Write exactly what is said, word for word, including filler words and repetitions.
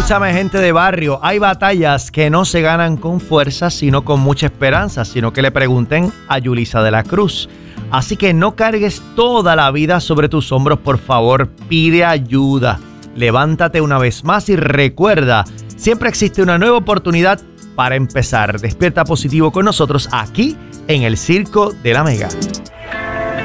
Escúchame, gente de barrio, hay batallas que no se ganan con fuerza, sino con mucha esperanza, sino que le pregunten a Yulisa de la Cruz. Así que no cargues toda la vida sobre tus hombros, por favor, pide ayuda. Levántate una vez más y recuerda, siempre existe una nueva oportunidad para empezar. Despierta positivo con nosotros aquí en el Circo de la Mega.